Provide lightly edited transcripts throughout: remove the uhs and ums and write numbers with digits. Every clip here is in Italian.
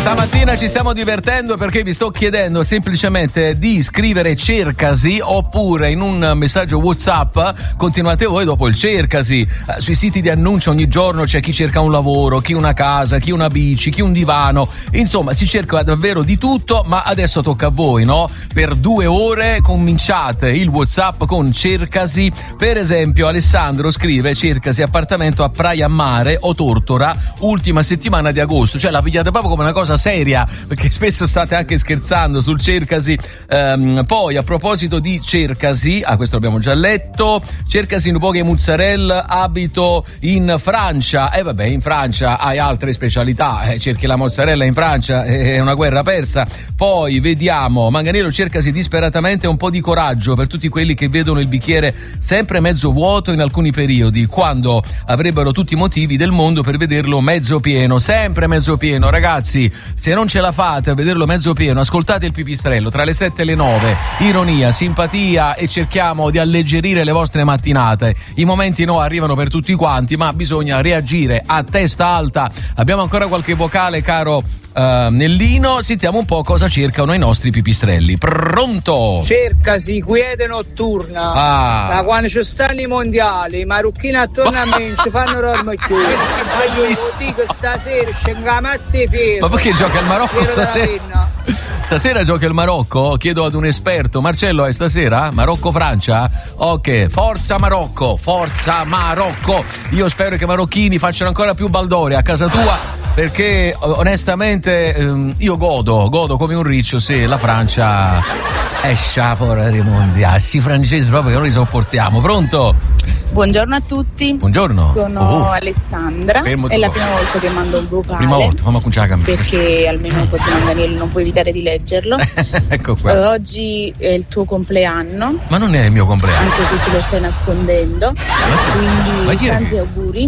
Stamattina ci stiamo divertendo perché vi sto chiedendo semplicemente di scrivere cercasi oppure in un messaggio WhatsApp continuate voi dopo il cercasi. Sui siti di annuncio ogni giorno c'è chi cerca un lavoro, chi una casa, chi una bici, chi un divano, insomma si cerca davvero di tutto, ma adesso tocca a voi, no? Per 2 ore cominciate il WhatsApp con cercasi. Per esempio Alessandro scrive cercasi appartamento a Praia Mare o Tortora ultima settimana di agosto, cioè la pigliate proprio come una cosa seria perché spesso state anche scherzando sul cercasi. Poi a proposito di cercasi, questo l'abbiamo già letto, cercasi in poche mozzarella, abito in Francia, e vabbè, in Francia hai altre specialità, cerchi la mozzarella in Francia, è una guerra persa. Poi vediamo, Manganello cercasi disperatamente un po' di coraggio per tutti quelli che vedono il bicchiere sempre mezzo vuoto in alcuni periodi, quando avrebbero tutti i motivi del mondo per vederlo mezzo pieno, sempre mezzo pieno. Ragazzi, se non ce la fate a vederlo mezzo pieno, ascoltate il Pipistrello tra le 7 e le 9, ironia, simpatia, e cerchiamo di alleggerire le vostre mattinate. I momenti no arrivano per tutti quanti, ma bisogna reagire a testa alta. Abbiamo ancora qualche vocale, caro Nellino, sentiamo un po' cosa cercano i nostri pipistrelli. Pronto? Cercasi quiete notturna. Da quando ci stanno i mondiali, i marocchini attorno a me ci fanno dormicchioni. Ma io dico stasera scenga mazzi fiero. Ma perché gioca il Marocco stasera? Stasera gioca il Marocco? Chiedo ad un esperto. Marcello, è stasera? Marocco-Francia? Ok, forza Marocco, forza Marocco. Io spero che i marocchini facciano ancora più baldoria a casa tua, perché onestamente io godo come un riccio se la Francia esce fuori dei mondiali. I francesi proprio non li sopportiamo. Pronto? Buongiorno a tutti. Buongiorno. Sono Alessandra. È la prima volta che mando un vocale. Prima volta, fammi cominciare a cambiare. Perché almeno così Manganiello non puoi evitare di leggerlo. Ecco qua. Oggi è il tuo compleanno. Ma non è il mio compleanno. Anche se tu lo stai nascondendo. Quindi tanti auguri.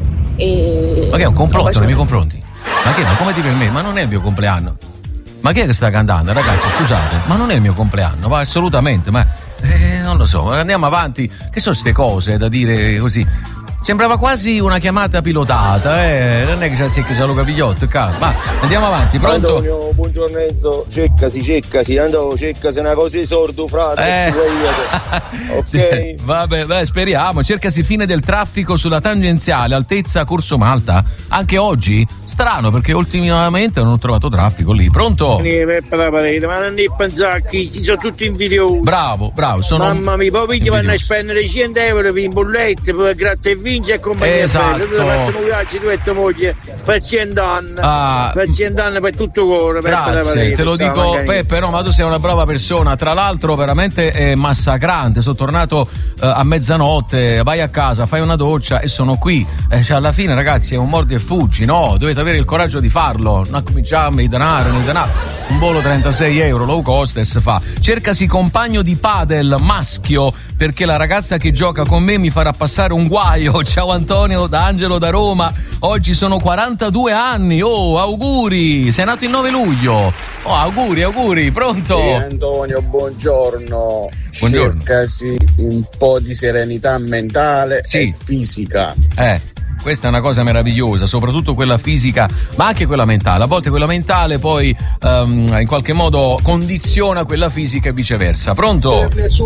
Ma che è un complotto nei miei confronti? Ma che? Ma come ti permetti? Ma non è il mio compleanno. Ma chi è che sta cantando? Ragazzi, scusate, ma non è il mio compleanno, ma assolutamente, ma non lo so, andiamo avanti. Che sono queste cose da dire così? Sembrava quasi una chiamata pilotata, non è che c'è secco Gianluca Pigliotto, ma andiamo avanti, pronto? Antonio, buongiorno Enzo, ceccasi, andavo, ceccasi una cosa di sordo, frate, ok? Sì, vabbè, speriamo, cercasi fine del traffico sulla tangenziale, altezza Corso Malta, anche oggi? Strano, perché ultimamente non ho trovato traffico lì, pronto? Ma non devi pensare che ci sono tutti invidiosi. Bravo, sono... Mamma mia, poi gli vanno a spendere 100 euro per in bollette, per gratta e vince e compagnia. Esatto. Tu hai fatto un viaggio, tu e tua moglie, per 100 anni, per tutto cuore. Grazie, te lo dico Peppe, no, ma tu sei una brava persona, tra l'altro veramente è massacrante. Sono tornato a mezzanotte, vai a casa, fai una doccia e sono qui, cioè alla fine ragazzi è un mordi e fuggi, no? Dovete avere il coraggio di farlo, non cominciamo i denaro, un volo 36 euro low cost e si fa. Cercasi compagno di padel maschio, perché la ragazza che gioca con me mi farà passare un guaio. Ciao Antonio da Angelo da Roma, oggi sono 42 anni, auguri, sei nato il 9 luglio, auguri, pronto? Sì, Antonio, buongiorno. Cercasi un po' di serenità mentale e fisica. Questa è una cosa meravigliosa, soprattutto quella fisica, ma anche quella mentale. A volte quella mentale poi in qualche modo condiziona quella fisica e viceversa. Pronto?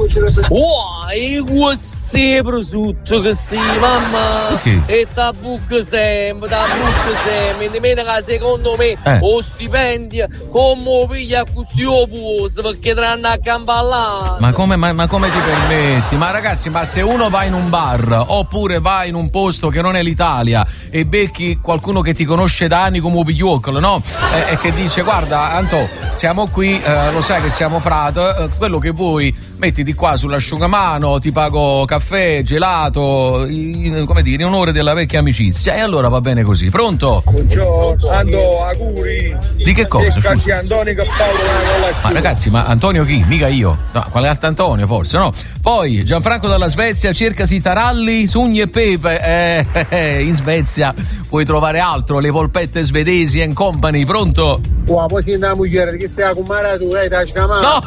Sì, prosciutto che sì, mamma. E tabucca sempre, nemmeno che secondo me o stipendio come piglia così opposto, perché tranne a campallare. Ma come ti permetti? Ma ragazzi, ma se uno va in un bar oppure va in un posto che non è l'Italia e becchi qualcuno che ti conosce da anni come Pigliocolo, no? E che dice guarda Anto, siamo qui, lo sai che siamo frate, quello che vuoi metti di qua sull'asciugamano, ti pago caffè, gelato, come dire, in onore della vecchia amicizia, e allora va bene così. Pronto? Buongiorno, auguri. Di che cosa? Casi Antonio che Paolo una colazione. Ma ragazzi, ma Antonio chi? Mica io. No, quale altro Antonio forse, no? Poi Gianfranco dalla Svezia, cercasi taralli, sugni e pepe. In Svezia puoi trovare altro, le polpette svedesi and company. Pronto? Wow, poi si andiamo a chiedere che stai a comare tu, dai, no!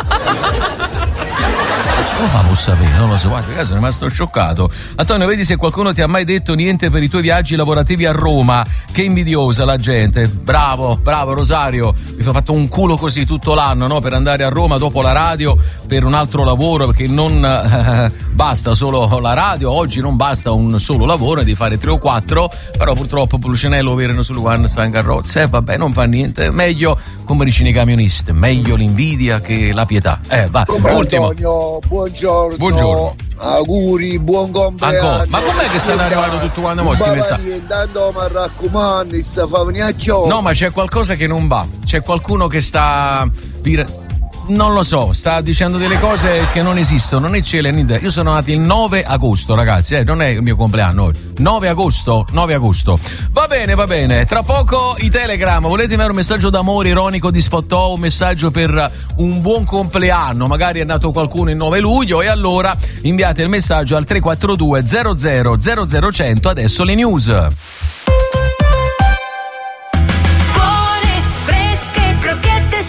Come fa a sapere? Non lo so, guarda, sono rimasto scioccato. Antonio, vedi se qualcuno ti ha mai detto niente per i tuoi viaggi lavorativi a Roma. Che invidiosa la gente. Bravo Rosario. Mi sono fatto un culo così tutto l'anno, no? Per andare a Roma dopo la radio per un altro lavoro, perché non basta solo la radio. Oggi non basta un solo lavoro, di fare 3 o 4, però purtroppo Pulcinello verano sul One San Carrozza. Vabbè, non fa niente. Meglio, come dicono i camionisti, meglio l'invidia che la pietà. Va, ultimo. Antonio, buongiorno. Auguri, buon compleanno. Ma com'è che stanno arrivando tutti quanti questi messaggi? No, ma c'è qualcosa che non va. C'è qualcuno che sta non lo so, sta dicendo delle cose che non esistono, né cielo né idea. Io sono nato il 9 agosto, ragazzi, non è il mio compleanno. 9 agosto. Va bene. Tra poco i Telegram. Volete avere un messaggio d'amore ironico di Spottò, un messaggio per un buon compleanno? Magari è nato qualcuno il 9 luglio e allora inviate il messaggio al 342 00 100. Adesso le news. Buone, fresche, crocchette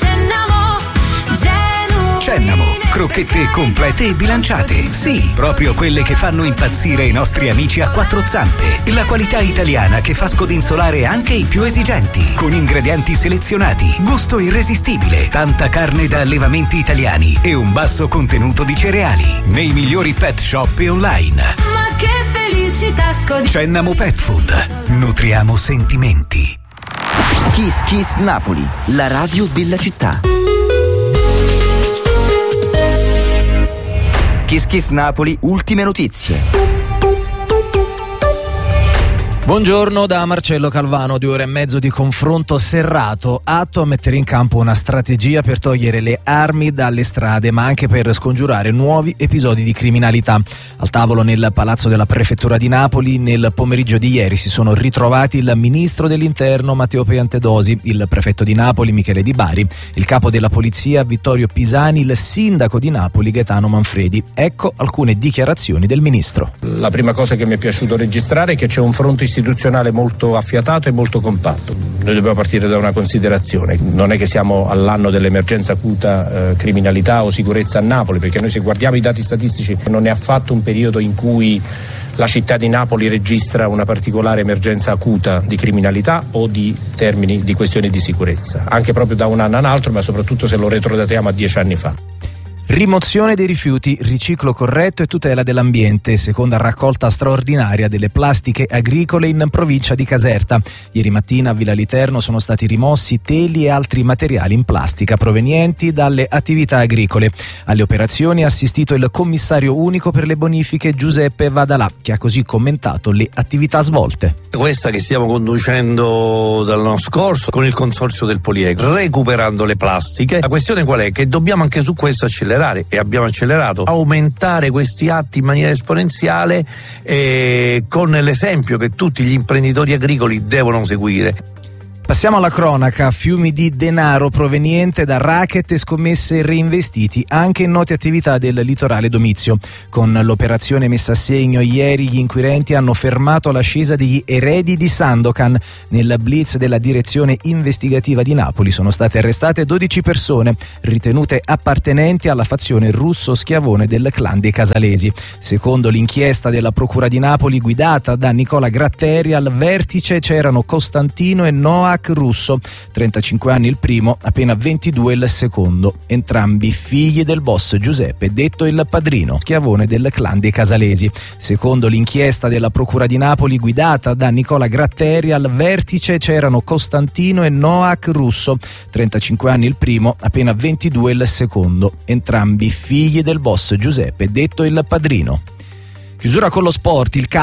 Cennamo, crocchette complete e bilanciate. Sì, proprio quelle che fanno impazzire i nostri amici a quattro zampe. La qualità italiana che fa scodinzolare anche i più esigenti. Con ingredienti selezionati, gusto irresistibile, tanta carne da allevamenti italiani e un basso contenuto di cereali. Nei migliori pet shop e online. Ma che felicità Cennamo Pet Food. Nutriamo sentimenti. Kiss Kiss Napoli, la radio della città. Kiss Kiss Napoli, ultime notizie. Buongiorno da Marcello Calvano, 2 ore e mezzo di confronto serrato, atto a mettere in campo una strategia per togliere le armi dalle strade, ma anche per scongiurare nuovi episodi di criminalità. Al tavolo nel Palazzo della Prefettura di Napoli, nel pomeriggio di ieri, si sono ritrovati il ministro dell'Interno Matteo Piantedosi, il prefetto di Napoli Michele Di Bari, il capo della polizia Vittorio Pisani, il sindaco di Napoli Gaetano Manfredi. Ecco alcune dichiarazioni del ministro. La prima cosa che mi è piaciuto registrare è che c'è un fronte istituzionale molto affiatato e molto compatto. Noi dobbiamo partire da una considerazione: non è che siamo all'anno dell'emergenza acuta criminalità o sicurezza a Napoli, perché noi, se guardiamo i dati statistici, non è affatto un periodo in cui la città di Napoli registra una particolare emergenza acuta di criminalità o di termini di questioni di sicurezza, anche proprio da un anno all'altro, ma soprattutto se lo retrodatiamo a 10 anni fa. Rimozione dei rifiuti, riciclo corretto e tutela dell'ambiente, seconda raccolta straordinaria delle plastiche agricole in provincia di Caserta. Ieri mattina a Villa Literno sono stati rimossi teli e altri materiali in plastica provenienti dalle attività agricole. Alle operazioni ha assistito il commissario unico per le bonifiche Giuseppe Vadalà, che ha così commentato le attività svolte. Questa che stiamo conducendo dall'anno scorso con il consorzio del Poliegro, recuperando le plastiche. La questione qual è? Che dobbiamo anche su questo accelerare, e abbiamo accelerato, aumentare questi atti in maniera esponenziale, con l'esempio che tutti gli imprenditori agricoli devono seguire. Passiamo alla cronaca. Fiumi di denaro proveniente da racket e scommesse reinvestiti anche in note attività del litorale domizio. Con l'operazione messa a segno ieri, gli inquirenti hanno fermato l'ascesa degli eredi di Sandokan. Nel blitz della direzione investigativa di Napoli sono state arrestate 12 persone ritenute appartenenti alla fazione russo-schiavone del clan dei Casalesi. Secondo l'inchiesta della Procura di Napoli guidata da Nicola Gratteri, al vertice c'erano Costantino e Noak Russo, 35 anni il primo, appena 22 il secondo, entrambi figli del boss Giuseppe, detto il padrino, schiavone del clan dei Casalesi. Secondo l'inchiesta della Procura di Napoli guidata da Nicola Gratteri, al vertice c'erano Costantino e Noak Russo, 35 anni il primo, appena 22 il secondo, entrambi figli del boss Giuseppe, detto il padrino. Chiusura con lo sport, il